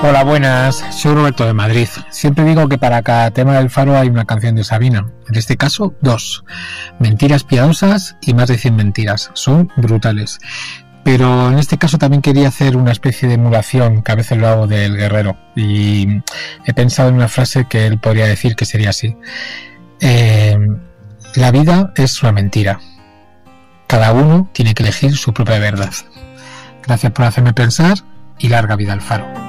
Hola, buenas, soy Roberto de Madrid. Siempre digo que para cada tema del Faro hay una canción de Sabina. En este caso, 2. Mentiras piadosas y más de 100 mentiras. Son brutales. Pero en este caso también quería hacer una especie de emulación, que a veces lo hago, del Guerrero. Y he pensado en una frase que él podría decir, que sería así. La vida es una mentira. Cada uno tiene que elegir su propia verdad. Gracias por hacerme pensar y larga vida al Faro.